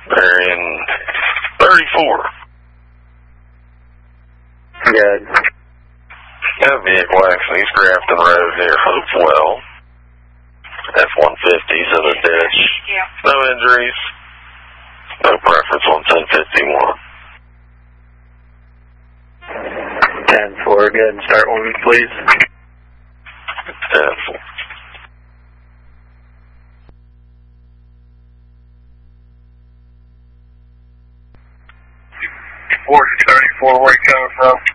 Bearing 34. Good. Got a vehicle accident, East Grafton Road near Hopewell. F-150's in the ditch. No injuries. No preference on 1051. 10-4, good. Start one, please. 10-4. Forty 34, where you coming from?